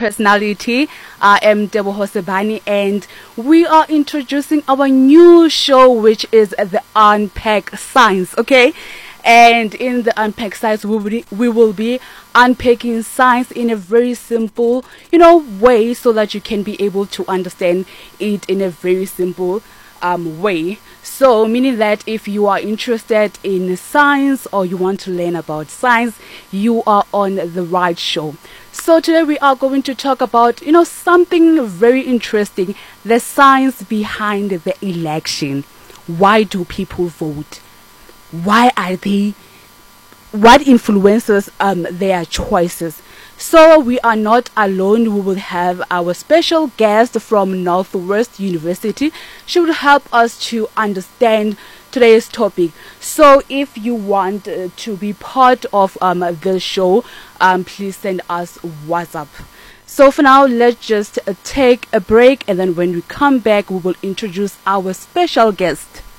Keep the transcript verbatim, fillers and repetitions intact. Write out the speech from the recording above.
personality. I am Teboho Sebane, and we are introducing our new show, which is the Unpack Science. Okay, and in the Unpack Science, we will be, we will be unpacking science in a very simple, you know, way, so that you can be able to understand it in a very simple um way. So meaning that if you are interested in science or you want to learn about science, you are on the right show. So today we are going to talk about, you know, something very interesting: the science behind the election. Why do people vote? Why are they what influences um their choices? So we are not alone. We will have our special guest from Northwest University. She will help us to understand today's topic. So if you want uh, to be part of um the show, um please send us WhatsApp. So for now, let's just uh, take a break, and then when we come back, we will introduce our special guest.